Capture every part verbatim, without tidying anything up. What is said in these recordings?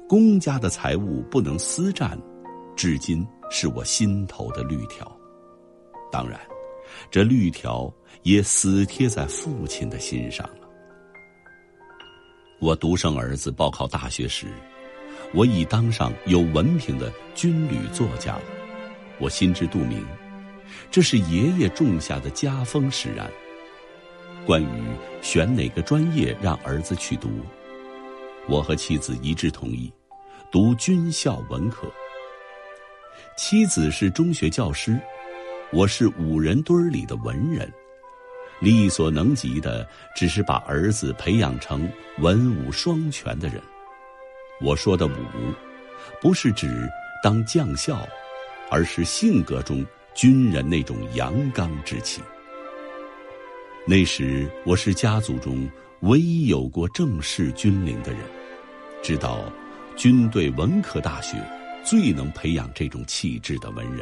公家的财物不能私占，至今是我心头的绿条。当然，这绿条也死贴在父亲的心上了。我独生儿子报考大学时，我已当上有文凭的军旅作家了。我心知肚明，这是爷爷种下的家风使然。关于选哪个专业让儿子去读，我和妻子一致同意读军校文科。妻子是中学教师，我是五人堆里的文人，力所能及的只是把儿子培养成文武双全的人。我说的武，不是指当将校，而是性格中军人那种阳刚之气。那时我是家族中唯一有过正式军龄的人，知道军队文科大学最能培养这种气质的文人。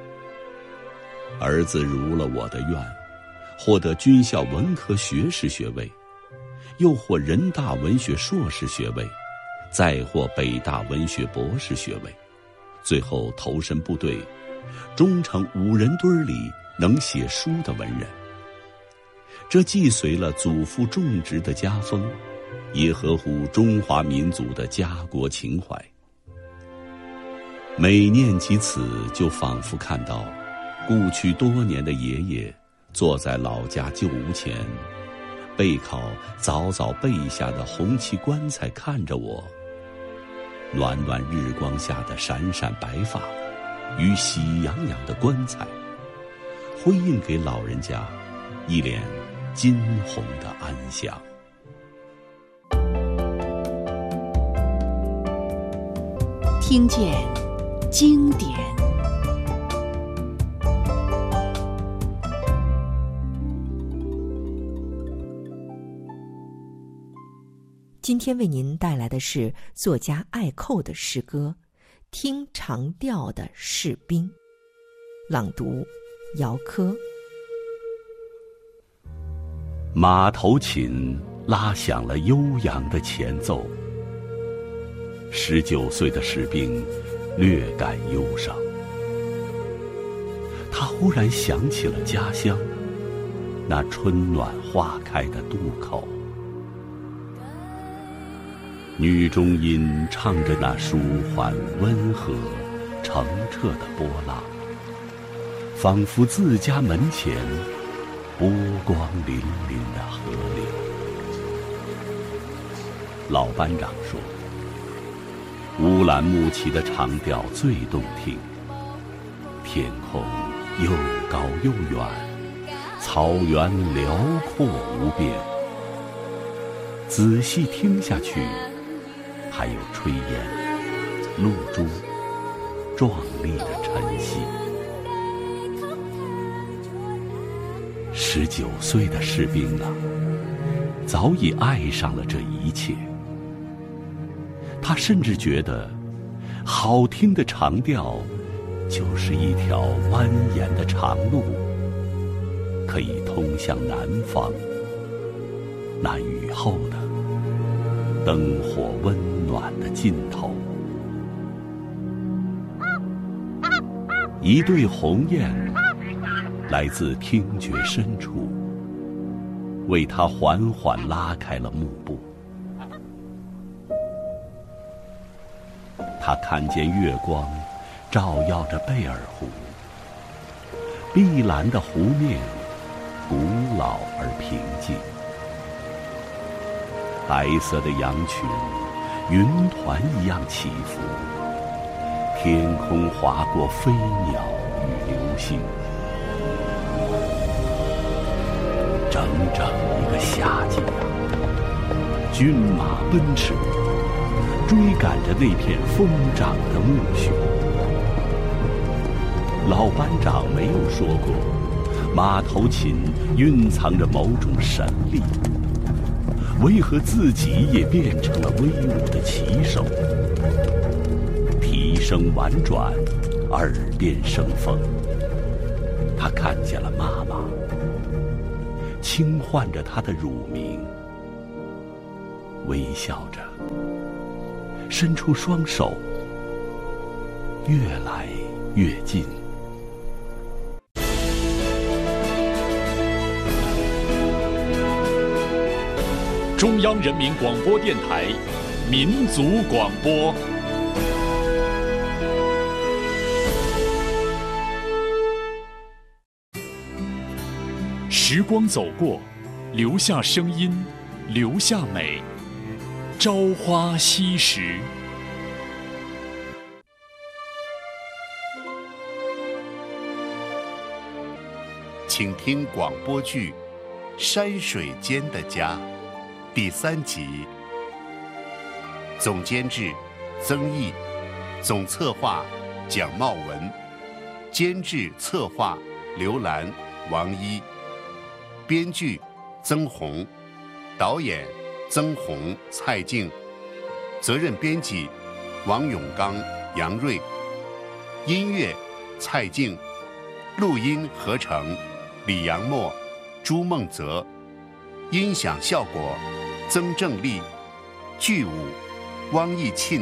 儿子如了我的愿，获得军校文科学士学位，又获人大文学硕士学位，再获北大文学博士学位，最后投身部队，终成五人堆里能写书的文人。这既随了祖父种植的家风，也合乎中华民族的家国情怀。每念及此，就仿佛看到故去多年的爷爷坐在老家旧屋前，背靠早早备下的红漆棺材看着我，暖暖日光下的闪闪白发与喜洋洋的棺材，辉映给老人家一脸金红的安详。 听见经典。今天为您带来的是作家艾寇的诗歌《听长调的士兵》，朗读姚科。 马头琴拉响了悠扬的前奏，十九岁的士兵略感忧伤。他忽然想起了家乡，那春暖花开的渡口。女中音唱着那舒缓温和澄澈的波浪，仿佛自家门前波光粼粼的河流。老班长说，乌兰牧骑的长调最动听，天空又高又远，草原辽阔无边。仔细听下去，还有炊烟、露珠、壮丽的晨曦。十九岁的士兵啊，早已爱上了这一切。他甚至觉得，好听的长调就是一条蜿蜒的长路，可以通向南方，那雨后的灯火温暖的尽头。一对鸿雁来自听觉深处，为他缓缓拉开了幕布。他看见月光照耀着贝尔湖，碧蓝的湖面古老而平静。白色的羊群云团一样起伏，天空划过飞鸟与流星。整整一个夏季啊，军马奔驰，追赶着那片疯长的苜蓿。老班长没有说过，马头琴蕴藏着某种神力，为何自己也变成了威武的骑手？蹄声婉转，耳边生风。他看见了妈妈，轻唤着她的乳名，微笑着伸出双手，越来越近。 中央人民广播电台民族广播。时光走过，留下声音，留下美。朝花夕拾。 请听广播剧《山水间的家》第三集。总监制曾毅，总策划蒋茂文，监制策划刘兰、王一，编剧曾红，导演曾红、蔡静，责任编辑王永刚、杨瑞，音乐蔡静，录音合成李阳墨、朱梦泽，音响效果曾正利，剧舞汪义庆。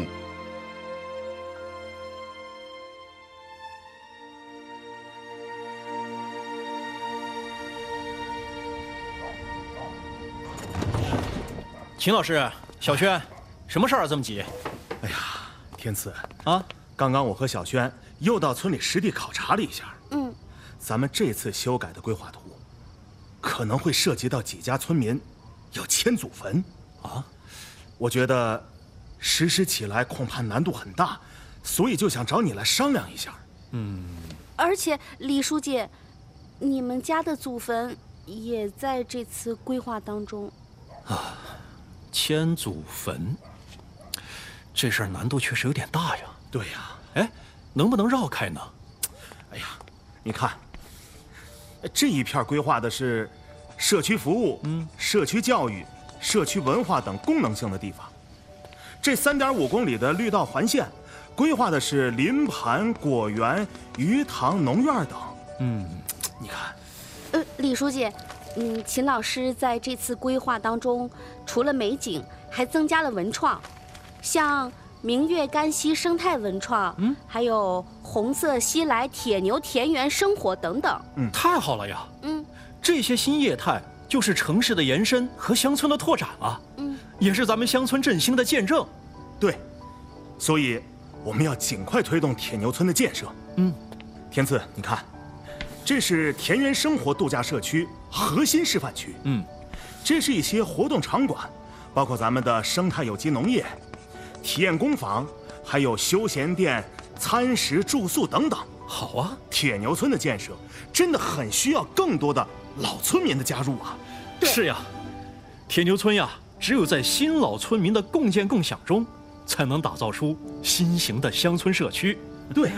秦老师，小轩，什么事儿这么急？ 哎呀，天赐啊， 刚刚我和小轩又到村里实地考察了一下。 嗯， 咱们这次修改的规划图，可能会涉及到几家村民要迁祖坟啊。 我觉得实施起来恐怕难度很大，所以就想找你来商量一下。 嗯， 而且李书记，你们家的祖坟也在这次规划当中啊。迁祖坟，这事儿难度确实有点大呀。 对呀， 哎，能不能绕开呢？ 哎呀，你看，这一片规划的是社区服务、嗯，社区教育、社区文化等功能性的地方。这三点五公里的绿道环线，规划的是林盘、果园、鱼塘、农院等。 嗯， 你看， 呃，李书记。嗯，秦老师在这次规划当中，除了美景，还增加了文创，像明月干溪生态文创，嗯，还有红色西来铁牛田园生活等等。 嗯，太好了呀。 嗯， 这些新业态就是城市的延伸和乡村的拓展啊。 嗯， 也是咱们乡村振兴的见证。 对，所以我们要尽快推动铁牛村的建设。 嗯， 天赐，你看。这是田园生活度假社区核心示范区。 嗯， 这是一些活动场馆，包括咱们的生态有机农业、体验工坊，还有休闲店、餐食住宿等等。 好啊， 铁牛村的建设真的很需要更多的老村民的加入啊。 是呀，铁牛村呀，只有在新老村民的共建共享中，才能打造出新型的乡村社区。 对。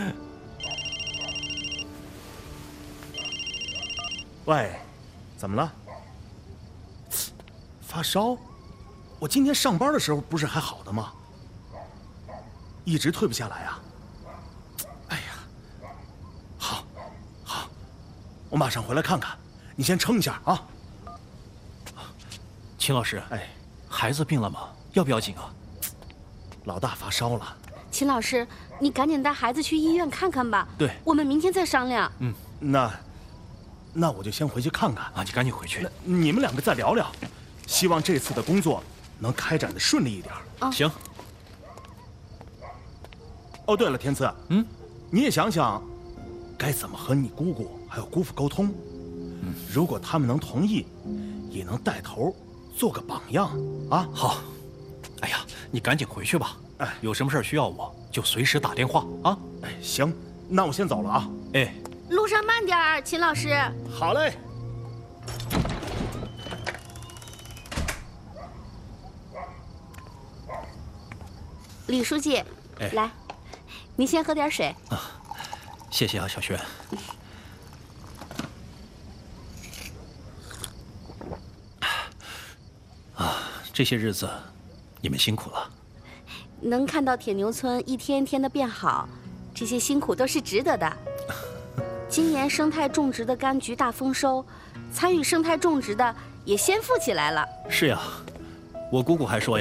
喂，怎么了？发烧？我今天上班的时候不是还好的吗？一直退不下来啊！哎呀，好，好，我马上回来看看，你先撑一下啊。 秦老师， 哎， 孩子病了吗？要不要紧啊？ 老大发烧了。 秦老师，你赶紧带孩子去医院看看吧。 对， 我们明天再商量。 嗯， 那。那我就先回去看看啊！你赶紧回去。 你们两个再聊聊，希望这次的工作能开展的顺利一点。 啊， 行。 哦，对了，天赐， 嗯， 你也想想，该怎么和你姑姑还有姑父沟通。嗯，如果他们能同意，也能带头做个榜样啊。 好。哎呀，你赶紧回去吧。哎，有什么事需要我就随时打电话啊。 哎，行，那我先走了啊。 哎。 路上慢点儿，秦老师。 好嘞。 李书记， 哎、 来，您先喝点水。 啊，谢谢啊，小轩。啊，这些日子你们辛苦了。 能看到铁牛村一天一天的变好，这些辛苦都是值得的。今年生态种植的柑橘大丰收，参与生态种植的也先富起来了。 是呀，我姑姑还说呀，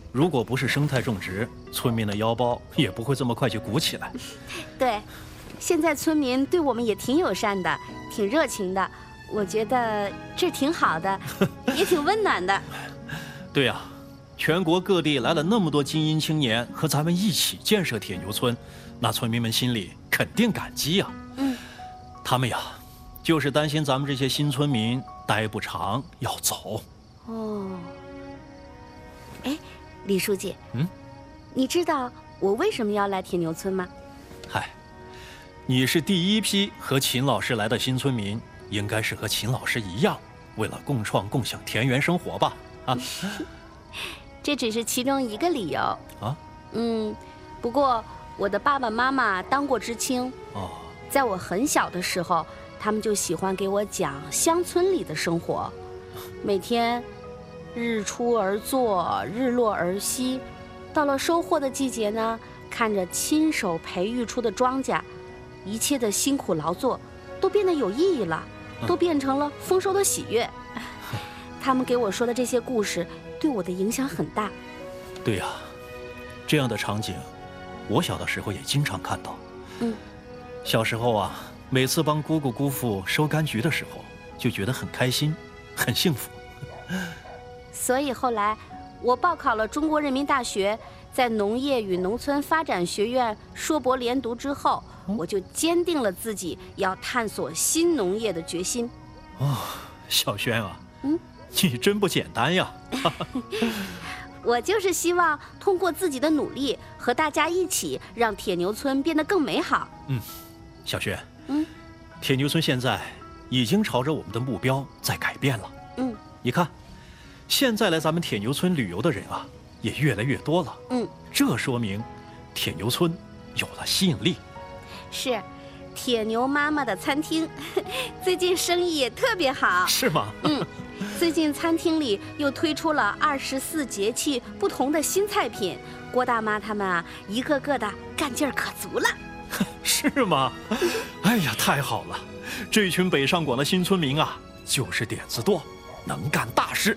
如果不是生态种植，村民的腰包也不会这么快就鼓起来。 对，现在村民对我们也挺友善的，挺热情的，我觉得这挺好的，也挺温暖的。 对呀、啊，全国各地来了那么多精英青年和咱们一起建设铁牛村，那村民们心里肯定感激呀、啊。 嗯， 他们呀，就是担心咱们这些新村民待不长要走。 哦，哎，李书记， 嗯， 你知道我为什么要来铁牛村吗？ 嗨，你是第一批和秦老师来的新村民，应该是和秦老师一样，为了共创共享田园生活吧？啊， 这只是其中一个理由啊。 嗯，不过我的爸爸妈妈当过知青， 哦， 在我很小的时候，他们就喜欢给我讲乡村里的生活，每天日出而作，日落而息，到了收获的季节呢，看着亲手培育出的庄稼，一切的辛苦劳作都变得有意义了，都变成了丰收的喜悦。他们给我说的这些故事对我的影响很大。 对呀、啊，这样的场景我小的时候也经常看到。 嗯， 小时候啊，每次帮姑姑姑父收柑橘的时候，就觉得很开心，很幸福。 所以后来我报考了中国人民大学，在农业与农村发展学院硕博连读之后，我就坚定了自己要探索新农业的决心。 哦，小轩啊， 嗯， 你真不简单呀！ 我就是希望通过自己的努力，和大家一起让铁牛村变得更美好。 嗯，小轩， 嗯， 铁牛村现在已经朝着我们的目标在改变了。 嗯， 你看，现在来咱们铁牛村旅游的人啊，也越来越多了。 嗯， 这说明铁牛村有了吸引力。 是，铁牛妈妈的餐厅最近生意也特别好。 是吗？ 嗯，最近餐厅里又推出了二十四节气不同的新菜品，郭大妈他们啊，一个个的干劲儿可足了。 是吗？哎呀，太好了！这群北上广的新村民啊，就是点子多，能干大事。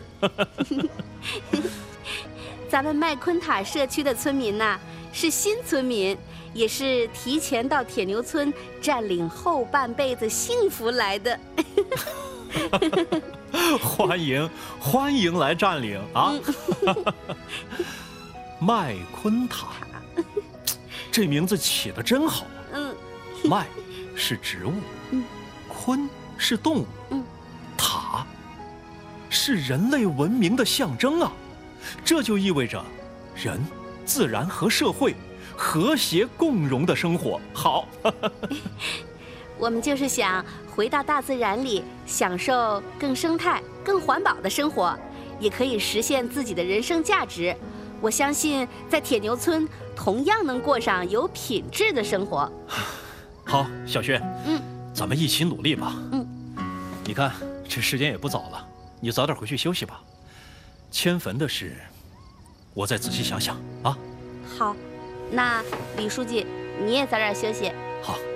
咱们麦昆塔社区的村民呐、啊，是新村民，也是提前到铁牛村占领后半辈子幸福来的。 欢迎欢迎来占领啊！麦昆塔，这名字起得真好啊！ 嗯， 麦是植物， 嗯， 昆是动物， 嗯， 塔是人类文明的象征啊！这就意味着人、自然和社会和谐共荣的生活。好， 我们就是想回到大自然里，享受更生态、更环保的生活，也可以实现自己的人生价值。我相信，在铁牛村同样能过上有品质的生活。 好，小轩， 嗯， 咱们一起努力吧。 嗯， 你看这时间也不早了，你早点回去休息吧。迁坟的事，我再仔细想想啊。 好，那李书记，你也早点休息。 好。